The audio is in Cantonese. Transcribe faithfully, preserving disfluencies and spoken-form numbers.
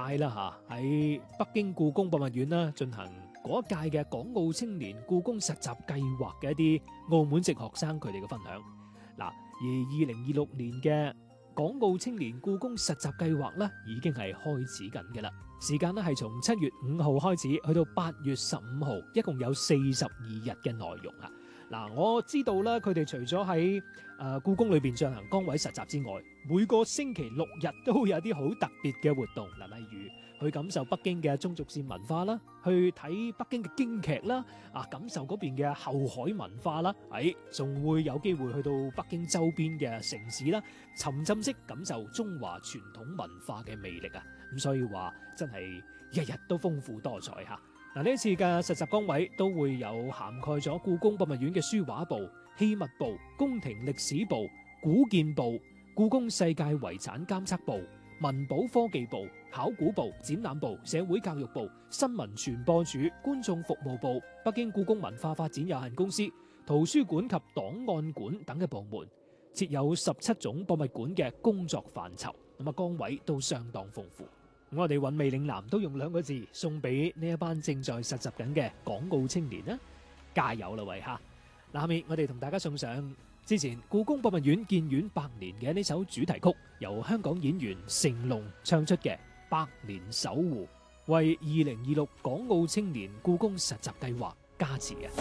屆啦嚇，喺北京故宮博物院啦進行嗰一屆嘅港澳青年故宮實習計劃嘅一啲澳門籍學生佢哋嘅分享。嗱，而二零二六年嘅港澳青年故宮實習計劃咧已經係開始緊嘅啦，時間咧係從七月五號開始去到八月十五號，一共有四十二日嘅內容啊。嗱，我知道啦，佢哋除咗喺誒故宮裏邊進行崗位實習之外，每個星期六日都會有啲好特別嘅活動。嗱，例如去感受北京嘅宗族線文化啦，去睇北京嘅京劇啦，啊，感受嗰邊嘅後海文化啦，誒，仲會有機會去到北京周邊嘅城市啦，沉浸式感受中華傳統文化嘅魅力啊！咁所以話真係日日都豐富多彩嚇。嗱，呢一次嘅實習崗位都會有涵蓋咗故宮博物院嘅書畫部、器物部、宮廷歷史部、古建部、故宮世界遺產監測部、文保科技部、考古部、展覽部、社會教育部、新聞傳播處、觀眾服務部、北京故宮文化發展有限公司、圖書館及檔案館等嘅部門，設有十七種博物館嘅工作範疇，咁啊崗位都相當豐富。我哋韻味嶺南都用兩個字送俾呢一班正在實習緊嘅港澳青年啦，加油啦喂吓！嗱，下面我哋同大家送上之前故宮博物院建院百年嘅呢首主題曲，由香港演員成龍唱出嘅《百年守護》，為二零二六港澳青年故宮實習計劃加持嘅。